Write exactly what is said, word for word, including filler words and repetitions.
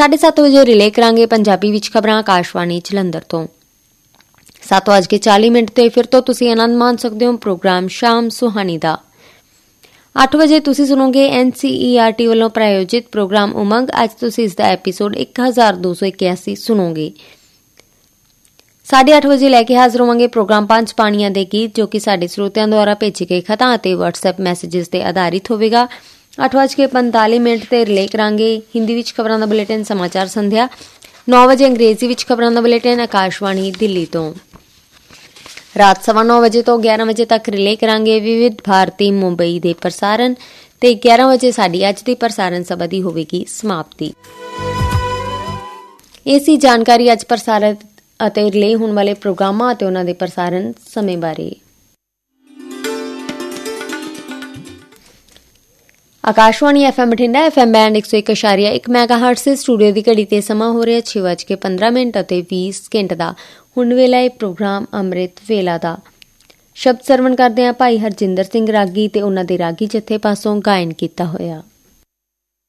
साढ़े सत्त बजे रिले करांगे पंजाबी विच खबरां आकाशवाणी जलंधर तो। सत्त वज के चाली मिनट ते फिर तो तुसीं आनंद मान सकते हो प्रोग्राम शाम सुहानी दा। अठ बजे तुसीं सुनोगे N C E R T वालों प्रायोजित प्रोग्राम उमंग। अज तुसीं इसका एपीसोड एक हज़ार दो सौ इक्यासी सुनोगे। साढ़े अठ बजे लैके हाजिर होवांगे प्रोग्राम पंज पानियां दे गीत, जो कि साडे श्रोतियां द्वारा भेजे गए खतां अते व्हाट्सएप मैसेजेस ते आधारित होवेगा। अठ बज के पंताली मिनट ते रिले करांगे हिंदी विच खबरां दा बुलेटिन समाचार संध्या। नौ बजे अंग्रेजी विच खबरां दा बुलेटिन आकाशवाणी दिल्ली तो। रात सवा नौ बजे तो ग्यारह बजे तक रिले करांगे विविध भारती मुंबई दे प्रसारण ते ग्यारह बजे साडी अज दी प्रसारण सभा दी होवेगी समाप्ति। ਇਹ ਸੀ ਜਾਣਕਾਰੀ ਅੱਜ ਪ੍ਰਸਾਰਿਤ ਅਤੇ ਰਿਲੇ ਹੋਣ ਵਾਲੇ ਪ੍ਰੋਗਰਾਮਾਂ ਅਤੇ ਉਹਨਾਂ ਦੇ ਪ੍ਰਸਾਰਣ ਸਮੇਂ ਬਾਰੇ। Akashvani F M Bathinda F M band ਇੱਕ ਸੌ ਇੱਕ ਇਸ਼ਾਰੀਆ ਇੱਕ ਮੈਗਾਹਰਟਜ਼ से ਸਟੂਡੀਓ ਦੀ ਘੜੀ ਤੇ ਸਮਾਂ ਹੋ ਰਿਹਾ ਛੇ ਵੱਜ ਕੇ ਪੰਦਰਾਂ ਮਿੰਟ ਅਤੇ ਵੀਹ ਸਕਿੰਟ ਦਾ। ਹੁਣ ਵੇਲਾ ਇਹ ਪ੍ਰੋਗਰਾਮ ਅੰਮ੍ਰਿਤ ਵੇਲਾ ਦਾ। ਸ਼ਬਦ ਸਰਵਣ ਕਰਦੇ ਹਾਂ ਭਾਈ ਹਰਜਿੰਦਰ ਸਿੰਘ ਰਾਗੀ ਤੇ ਉਹਨਾਂ ਦੇ ਰਾਗੀ ਜਥੇ ਪਾਸੋਂ ਗਾਇਨ ਕੀਤਾ ਹੋਇਆ।